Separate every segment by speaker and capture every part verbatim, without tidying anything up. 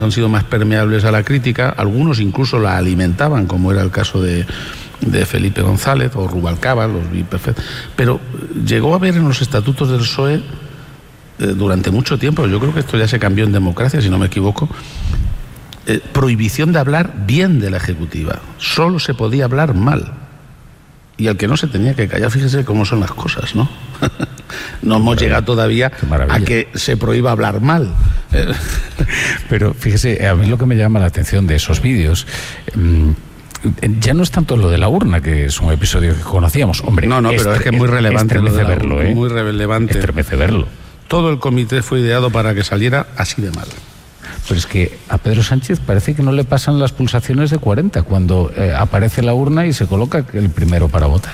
Speaker 1: han sido más permeables a la crítica, algunos incluso la alimentaban, como era el caso de, de Felipe González o Rubalcaba, los vi perfectos, pero llegó a haber en los estatutos del P S O E eh, durante mucho tiempo, yo creo que esto ya se cambió en democracia, si no me equivoco, eh, prohibición de hablar bien de la Ejecutiva, solo se podía hablar mal. Y al que no se tenía que callar, fíjese cómo son las cosas, ¿no? No hemos llegado todavía a que se prohíba hablar mal.
Speaker 2: Pero fíjese, a mí lo que me llama la atención de esos vídeos, mmm, ya no es tanto lo de la urna, que es un episodio que conocíamos. Hombre,
Speaker 1: no, no, pero es que es muy relevante.
Speaker 2: Estremece verlo, ¿eh?
Speaker 1: Muy relevante.
Speaker 2: Estremece verlo.
Speaker 1: Todo el comité fue ideado para que saliera así de mal.
Speaker 2: Pero es que a Pedro Sánchez parece que no le pasan las pulsaciones de cuarenta cuando eh, aparece la urna y se coloca el primero para votar.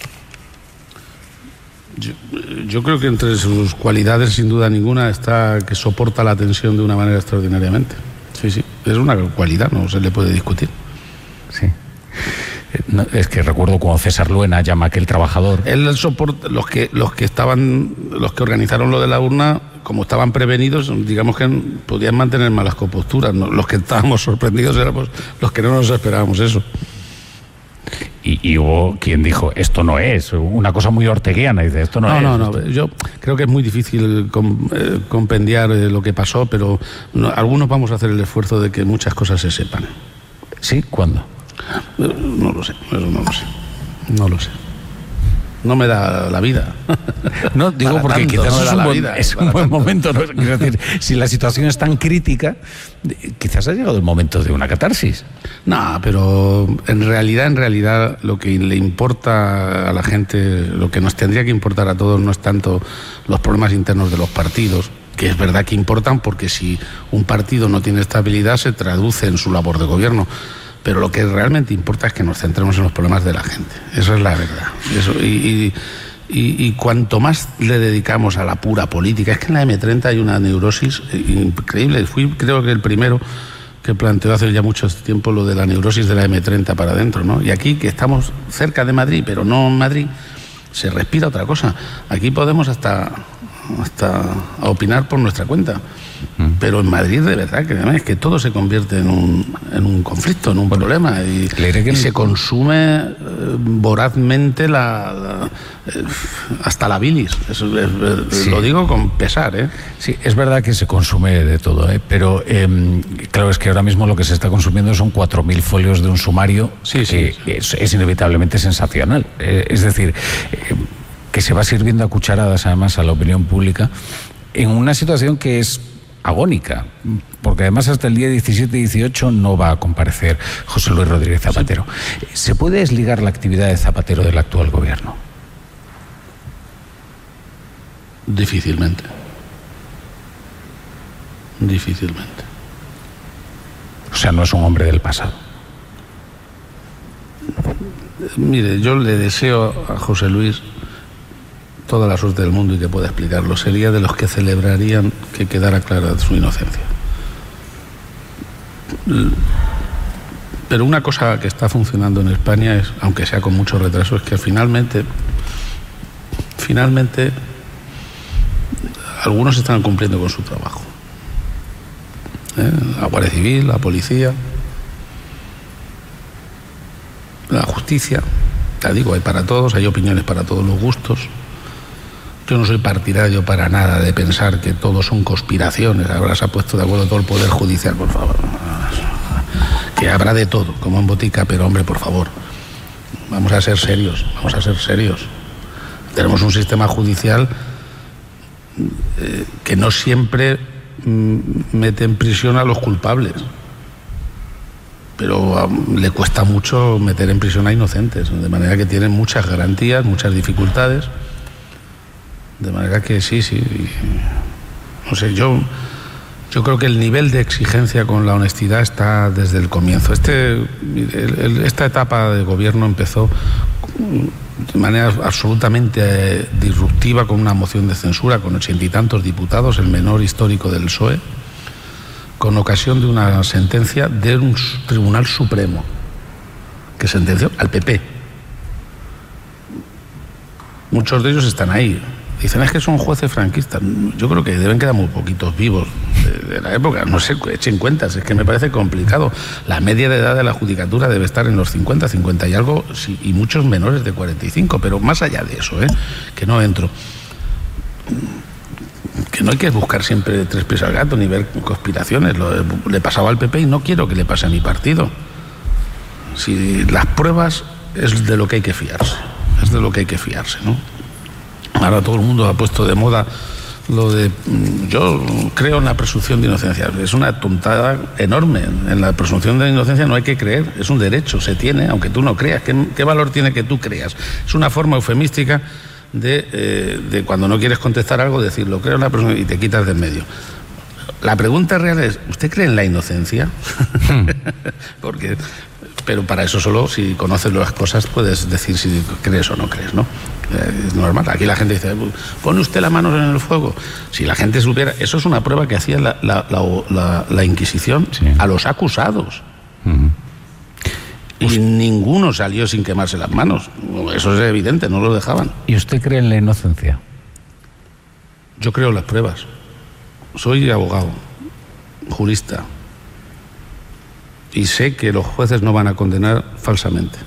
Speaker 1: Yo, yo creo que entre sus cualidades, sin duda ninguna, está que soporta la tensión de una manera extraordinariamente. Sí, sí, es una cualidad, no se le puede discutir.
Speaker 2: Sí. No, es que recuerdo cuando César Luena llama a aquel trabajador.
Speaker 1: Él soporta, los que los que estaban, los que organizaron lo de la urna, como estaban prevenidos, digamos que podían mantener malas composturas, ¿no? Los que estábamos sorprendidos éramos los que no nos esperábamos eso.
Speaker 2: Y, y hubo quien dijo, esto no es, una cosa muy orteguiana, dice, esto no,
Speaker 1: no
Speaker 2: es.
Speaker 1: No, no, no, yo creo que es muy difícil com, eh, compendiar eh, lo que pasó, pero no, algunos vamos a hacer el esfuerzo de que muchas cosas se sepan.
Speaker 2: ¿Sí? ¿Cuándo?
Speaker 1: No lo sé, eso no lo sé. No lo sé. No me da la vida.
Speaker 2: No, digo para porque tanto, quizás no es, un buen, vida, es un buen momento. ¿No? Quiero decir, si la situación es tan crítica, quizás ha llegado el momento de una catarsis.
Speaker 1: No, pero en realidad, en realidad, lo que le importa a la gente, lo que nos tendría que importar a todos no es tanto los problemas internos de los partidos, que es verdad que importan porque si un partido no tiene estabilidad se traduce en su labor de gobierno. Pero lo que realmente importa es que nos centremos en los problemas de la gente. Eso es la verdad. Eso, y, y, y, y cuanto más le dedicamos a la pura política, es que en la eme treinta hay una neurosis increíble. Fui, creo que el primero que planteó hace ya mucho tiempo lo de la neurosis de la eme treinta para adentro, ¿no? Y aquí, que estamos cerca de Madrid, pero no en Madrid, se respira otra cosa. Aquí podemos hasta, hasta opinar por nuestra cuenta. Pero en Madrid, de verdad, créeme, es que todo se convierte en un, en un conflicto, en un problema, y, y se consume eh, vorazmente la, la, eh, hasta la bilis. Eso, eh, sí. Lo digo con pesar, ¿eh?
Speaker 2: Sí, es verdad que se consume de todo, ¿eh? Pero eh, claro, es que ahora mismo lo que se está consumiendo son cuatro mil folios de un sumario
Speaker 1: sí,
Speaker 2: que
Speaker 1: sí, sí.
Speaker 2: Es, es inevitablemente sensacional. Eh, es decir, eh, que se va sirviendo a cucharadas, además, a la opinión pública en una situación que es agónica, porque además hasta el día diecisiete y dieciocho no va a comparecer José Luis Rodríguez Zapatero. Sí. ¿Se puede desligar la actividad de Zapatero del actual gobierno?
Speaker 1: Difícilmente. Difícilmente.
Speaker 2: O sea, no es un hombre del pasado.
Speaker 1: Mire, yo le deseo a José Luis toda la suerte del mundo y que pueda explicarlo. Sería de los que celebrarían que quedara clara su inocencia. Pero una cosa que está funcionando en España es, aunque sea con mucho retraso, es que finalmente finalmente algunos están cumpliendo con su trabajo. ¿Eh? La Guardia Civil, la policía, la justicia. Ya digo, hay para todos, hay opiniones para todos los gustos. Yo no soy partidario para nada de pensar que todo son conspiraciones. Ahora se ha puesto de acuerdo todo el Poder Judicial, por favor. Que habrá de todo, como en botica, pero hombre, por favor, vamos a ser serios, vamos a ser serios. Tenemos un sistema judicial eh, que no siempre mm, mete en prisión a los culpables, pero um, le cuesta mucho meter en prisión a inocentes, de manera que tienen muchas garantías, muchas dificultades. De manera que sí, sí, no sé, yo, yo creo que el nivel de exigencia con la honestidad está desde el comienzo. Este, el, el, esta etapa de gobierno empezó de manera absolutamente disruptiva con una moción de censura con ochenta y tantos diputados, el menor histórico del P S O E, con ocasión de una sentencia de un Tribunal Supremo que sentenció al P P. Muchos de ellos están ahí. Dicen, es que son jueces franquistas. Yo creo que deben quedar muy poquitos vivos de la época, no sé, echen cuentas, es que me parece complicado. La media de edad de la judicatura debe estar en los cincuenta, cincuenta y algo, sí, y muchos menores de cuarenta y cinco, pero más allá de eso, ¿eh? Que no entro. Que no hay que buscar siempre tres pies al gato ni ver conspiraciones. Lo, le pasaba al P P y no quiero que le pase a mi partido. Si las pruebas es de lo que hay que fiarse, es de lo que hay que fiarse, ¿no? Ahora todo el mundo ha puesto de moda lo de, yo creo en la presunción de inocencia. Es una tontada enorme. En la presunción de inocencia no hay que creer, es un derecho, se tiene, aunque tú no creas. ¿Qué, qué valor tiene que tú creas? Es una forma eufemística de, eh, de cuando no quieres contestar algo, decirlo, creo en la presunción, y te quitas de en medio. La pregunta real es, ¿usted cree en la inocencia? Porque, pero para eso solo, si conoces las cosas, puedes decir si crees o no crees, ¿no? Es normal. Aquí la gente dice, ¿pone usted las manos en el fuego? Si la gente supiera, eso es una prueba que hacía la, la, la, la, la Inquisición, sí, a los acusados. Uh-huh. Y Us... ninguno salió sin quemarse las manos. Eso es evidente, no lo dejaban.
Speaker 2: ¿Y usted cree en la inocencia?
Speaker 1: Yo creo en las pruebas. Soy abogado, jurista, y sé que los jueces no van a condenar falsamente.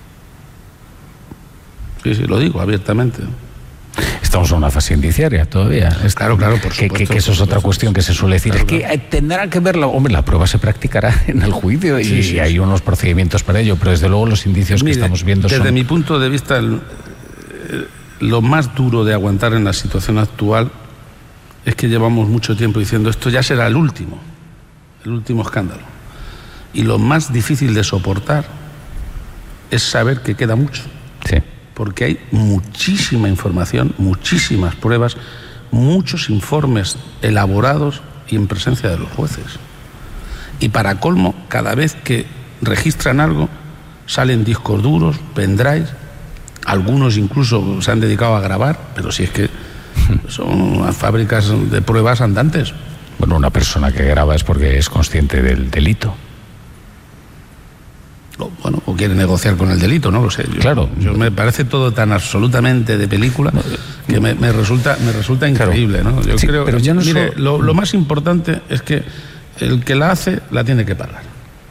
Speaker 1: Sí, sí, lo digo abiertamente.
Speaker 2: Estamos en una fase indiciaria todavía.
Speaker 1: Claro, claro, por supuesto.
Speaker 2: Que, que, que eso es otra cuestión que se suele decir. Claro, es que claro. tendrán que verla. Hombre, la prueba se practicará en el juicio y, sí, sí, y hay sí. unos procedimientos para ello, pero desde luego los indicios Mire, que estamos viendo
Speaker 1: desde
Speaker 2: son...
Speaker 1: Desde mi punto de vista, el, el, lo más duro de aguantar en la situación actual es que llevamos mucho tiempo diciendo esto ya será el último, el último escándalo. Y lo más difícil de soportar es saber que queda mucho.
Speaker 2: Sí.
Speaker 1: Porque hay muchísima información, muchísimas pruebas, muchos informes elaborados y en presencia de los jueces. Y para colmo, cada vez que registran algo, salen discos duros, pendrives, algunos incluso se han dedicado a grabar, pero si es que son fábricas de pruebas andantes.
Speaker 2: Bueno, una persona que graba es porque es consciente del delito.
Speaker 1: O, bueno, o quiere negociar con el delito, no lo sé. Yo,
Speaker 2: claro.
Speaker 1: Yo me parece todo tan absolutamente de película que me, me resulta me resulta increíble, claro. ¿no? Yo
Speaker 2: sí,
Speaker 1: creo.
Speaker 2: Pero ya no
Speaker 1: mire,
Speaker 2: so...
Speaker 1: lo, lo más importante es que el que la hace la tiene que pagar.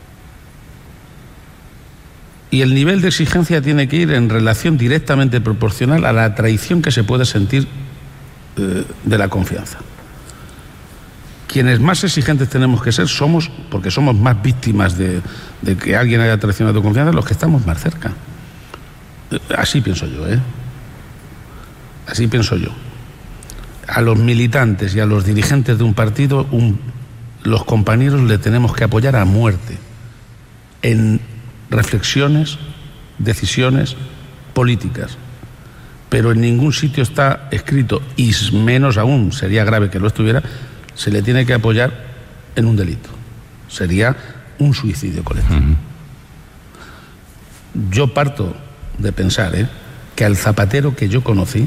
Speaker 1: Y el nivel de exigencia tiene que ir en relación directamente proporcional a la traición que se puede sentir eh, de la confianza. Quienes más exigentes tenemos que ser somos, porque somos más víctimas de, de que alguien haya traicionado tu confianza, los que estamos más cerca. Así pienso yo, ¿eh? Así pienso yo. A los militantes y a los dirigentes de un partido, un, los compañeros le tenemos que apoyar a muerte en reflexiones, decisiones políticas. Pero en ningún sitio está escrito, y menos aún, sería grave que lo estuviera, se le tiene que apoyar en un delito. Sería un suicidio colectivo. Uh-huh. Yo parto de pensar ¿eh? que al Zapatero que yo conocí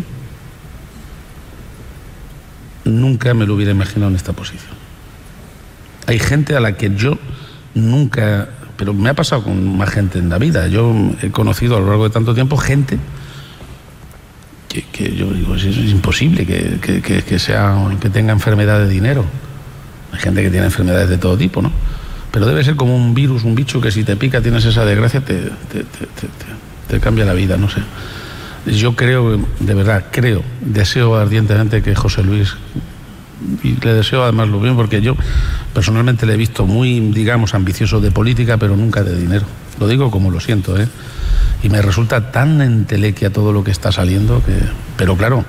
Speaker 1: nunca me lo hubiera imaginado en esta posición. Hay gente a la que yo nunca... Pero me ha pasado con más gente en la vida. Yo he conocido a lo largo de tanto tiempo gente que, que yo digo, es, es imposible que, que, que, que, sea, que tenga enfermedad de dinero. Hay gente que tiene enfermedades de todo tipo, ¿no? Pero debe ser como un virus, un bicho que si te pica, tienes esa desgracia, te, te, te, te, te, te cambia la vida, no sé. Yo creo, de verdad, creo, deseo ardientemente que José Luis, y le deseo además lo bien, porque yo personalmente le he visto muy, digamos, ambicioso de política, pero nunca de dinero. Lo digo como lo siento, ¿eh? Y me resulta tan entelequia todo lo que está saliendo que... Pero claro,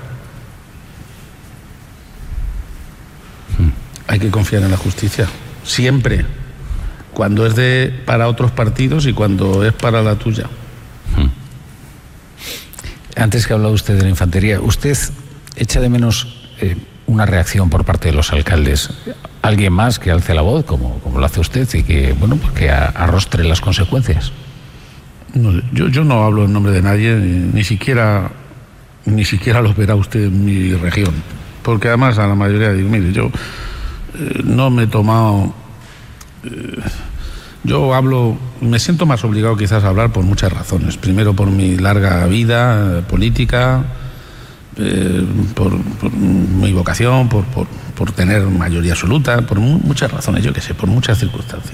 Speaker 1: hay que confiar en la justicia. Siempre. Cuando es de para otros partidos y cuando es para la tuya.
Speaker 2: Antes que ha hablado usted de la infantería, ¿usted echa de menos eh, una reacción por parte de los alcaldes? ¿Alguien más que alce la voz, como, como lo hace usted, y que, bueno, pues que arrostre las consecuencias?
Speaker 1: No, yo, yo no hablo en nombre de nadie, ni, ni siquiera ni siquiera los verá usted en mi región, porque además a la mayoría digo, mire, yo eh, no me he tomado eh, yo hablo, me siento más obligado quizás a hablar por muchas razones. Primero por mi larga vida eh, política, eh, por, por mi vocación, por, por, por tener mayoría absoluta, por mu muchas razones, yo qué sé, por muchas circunstancias.